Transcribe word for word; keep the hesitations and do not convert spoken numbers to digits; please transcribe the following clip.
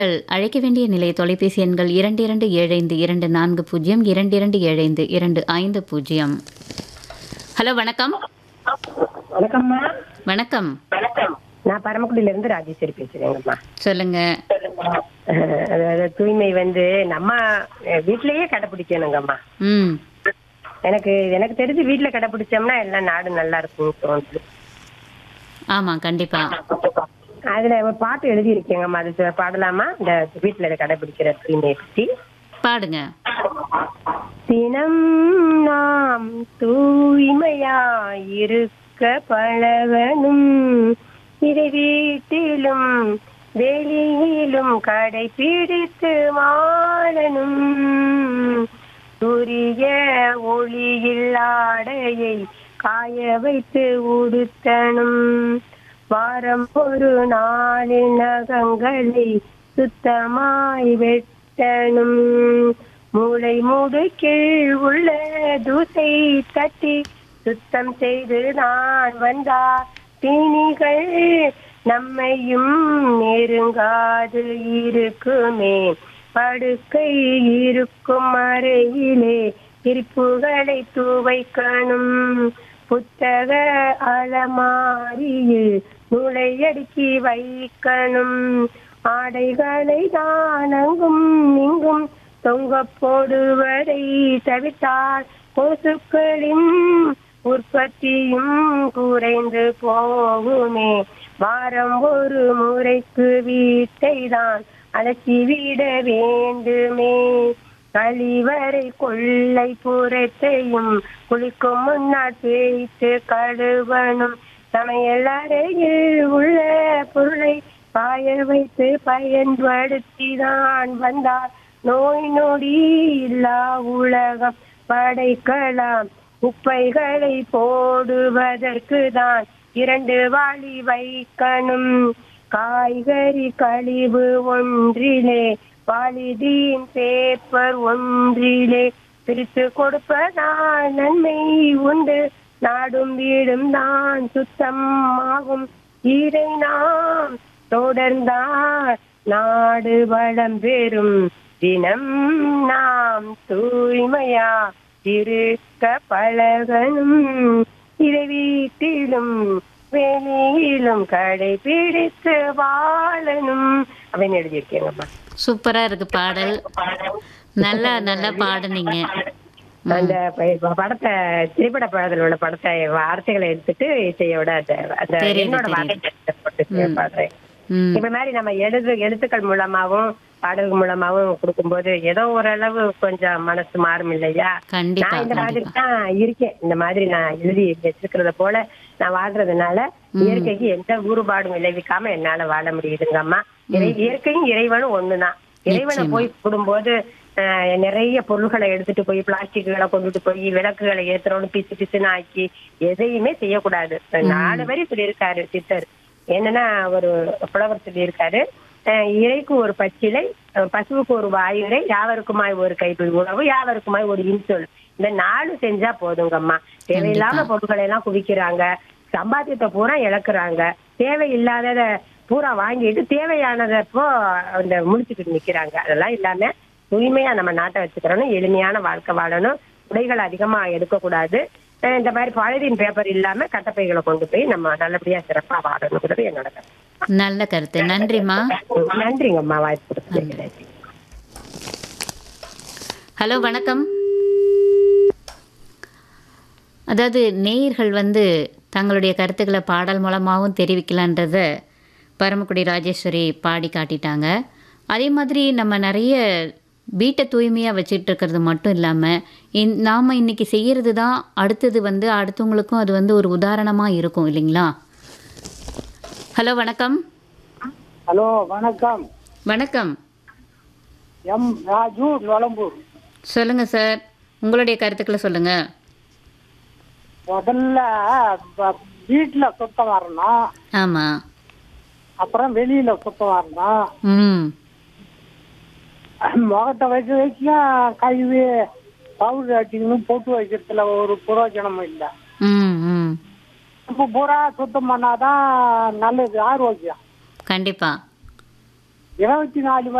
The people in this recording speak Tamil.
நீங்கள் அழைக்க வேண்டிய நிலைய தொலைபேசி எண்கள் இரண்டு இரண்டு ஏழு ஐந்து இரண்டு நான்கு பூஜ்ஜியம் இரண்டு இரண்டு ஏழு ஐந்து இரண்டு ஐந்து பூஜ்ஜியம். ஹலோ வணக்கம். வணக்கம்மா. வணக்கம். வணக்கம். நான் பரமக்குடியில இருந்து ராஜேஸ்வரி பேசுறேங்கம்மா. சொல்லுங்க. அஹ் அதாவது தூய்மை வந்து நம்ம அஹ், வீட்டிலேயே கடைபிடிக்கணுங்கம்மா. ம் எனக்கு எனக்கு தெரிஞ்சு வீட்டுல கடைபிடிச்சோம்னா எல்லாம் நாடு நல்லா இருக்கும் தோணுது. ஆமாம் கண்டிப்பா. அதுல ஒரு பாட்டு எழுதி இருக்கேங்கம்மா. அது ச- பாடலாமா? இந்த வீட்டுல கடைபிடிக்கிற தூய்மையை பத்தி. பாடுங்க. தினம் நாம் தூய்மையாயிருக்க பழகணும், இதை வீட்டிலும் வெளியிலும் கடைபிடித்து வாழணும். சூரிய ஒளியில் ஆடையை காய வைத்து உடுத்தணும், வாரம் ஒரு நாளில் நகங்களை சுத்தமாய் வெட்டணும். மூளை முடுக்கில் உள்ள தூசை தட்டி சுத்தம் செய்து நான் வந்தார் தீனிகள் நம்மையும் நெருங்காது இருக்குமே. படுக்கை இருக்கும் அறையிலே இருப்புகளை துவைக்கணும், புத்தக அலமாரியில் நுழையடுக்கி வைக்கணும். ஆடைகளை தான் அங்கும் இங்கும் தொங்க போடுவதை தவிர்த்தால் கொசுக்களின் உற்பத்தியும் குறைந்து போகுமே. வாரம் ஒரு முறைக்கு வீட்டை தான் அலசி விட வேண்டுமே. கழிவறை கொள்ளை புறத்தையும் குளிக்கும் முன்னால் தேய்த்து கழுவணும். சமையல் அறையில் உள்ள பொருளை காய வைத்து பயன்படுத்தி தான் வந்தால் நோய் நொடி இல்லா உலகம் படைக்கலாம். குப்பைகளை போடுவதற்கு தான் இரண்டு வாளி வைக்கணும். காய்கறி கழிவு ஒன்றிலே பாலிதீன் பேப்பர் ஒன்றிலே பிரித்து கொடுப்பதால் நன்மை உண்டு. நாடும் வீடும் தான் சுத்தமாகும். இதை நாம் தொடர்ந்தால் நாடு வளம் பெறும். தினம் நாம் தூய்மையா இருக்க பழகணும், இதை வீட்டிலும் வெளியிலும் கடைபிடித்து வாழணும் அப்படின்னு எழுதியிருக்கேங்கம்மா. சூப்பரா இருக்கு பாடல். நல்லா நல்லா பாடுனீங்க. அந்த ப- படத்தை திரைப்பட படத்துல உள்ள படத்தை வார்த்தைகளை எடுத்துட்டு இசையோட அந்த அந்த தெரியுது, என்னோட தெரியுது. வார்த்தை போட்டு பாடுறேன். ம் இப்ப மாதிரி நம்ம எழுது எழுத்துக்கள் மூலமாவும் பாடல்கள் மூலமாவும் கொடுக்கும்போது ஏதோ ஓரளவு கொஞ்சம் மனசு மாறும் இல்லையா? கண்டிப்பா நான் இந்த மாதிரி கண்டிப்பா. தான் இருக்கேன். இந்த மாதிரி நான் எழுதி வச்சிருக்கிறத போல நான் வாழ்றதுனால இயற்கைக்கு எந்த ஊறுபாடும் விளைவிக்காம என்னால வாழ முடியுதுங்கம்மா. இறை- இயற்கையும் இறைவனும் ஒண்ணுதான். இறைவனை நிச்சயமா. போய் கூடும்போது ஆஹ், நிறைய பொருள்களை எடுத்துட்டு போய் பிளாஸ்டிக்குகளை கொண்டுட்டு போய் விளக்குகளை ஏத்துறோன்னு பிசு பிசுன்னு ஆக்கி எதையுமே செய்யக்கூடாது. நாலு வரி சொல்லி இருக்காரு சித்தர். என்னன்னா ஒரு புலவர் சொல்லி இருக்காரு, இறைக்கு ஒரு பச்சிலை, அஹ், பசுவுக்கு ஒரு வாயுரை, யாவருக்குமாய் ஒரு கைப்பிடி உணவு, யாவருக்குமாய் ஒரு இன்சொல். இந்த நாலு செஞ்சா போதுங்கம்மா. தேவையில்லாம கண்டிப்பா. பொருட்களை எல்லாம் குவிக்கிறாங்க, சம்பாத்தியத்தை பூரா இழக்குறாங்க, தேவையில்லாதத பூரா வாங்கிட்டு தேவையானதப்போ அந்த முடிச்சுக்கிட்டு நிக்கிறாங்க. அதெல்லாம் இல்லாம தூய்மையா நம்ம நாட்டை வச்சுக்கிறோம், எளிமையான வாழ்க்கை வாழணும், உடைகள் அதிகமா எடுக்கக்கூடாது. அஹ், இந்த மாதிரி பாலிதீன் பேப்பர் இல்லாம கட்டப்பைகளை கொண்டு போய் நம்ம நல்லபடியா சிறப்பா வாழணுங்கிறது என்னோட கருத்து. நல்ல கருத்து. நன்றிம்மா. நன்றிங்கம்மா, வாய்ப்பு கொடுத்ததுக்கு. ஹலோ வணக்கம். அதாவது நேயர்கள் வந்து தங்களுடைய கருத்துக்களை பாடல் மூலமாகவும் தெரிவிக்கலான்றத பரமக்குடி ராஜேஸ்வரி பாடி காட்டிட்டாங்க. அதே மாதிரி நம்ம நிறைய வீட்டை தூய்மையாக வச்சுட்டு இருக்கிறது மட்டும் இல்லாமல் இன் நாம் இன்றைக்கி செய்கிறது தான் அடுத்தது வந்து அடுத்தவங்களுக்கும் அது வந்து ஒரு உதாரணமாக இருக்கும் இல்லைங்களா? ஹலோ வணக்கம். ஹலோ வணக்கம். வணக்கம். எம் ராஜு நொலம்பூர். சொல்லுங்கள் சார், உங்களுடைய கருத்துக்களை சொல்லுங்கள். முதல்ல வ- வீட்டுல சுத்தம் வரணும், ஆமாம். அப்புறம் வெளியில சுத்தம் வரணும். ம் முகத்தை வச்சு வச்சு கழுவி பவுடர் அடிக்கணும், பொட்டு வைக்கிறதுல ஒரு பிரயோஜனமும் இல்லை. ம் ம் இப்போ பூரா சுத்தம் பண்ணாதான் நல்லது, ஆரோக்கியம். கண்டிப்பா. இருபத்தி நாலு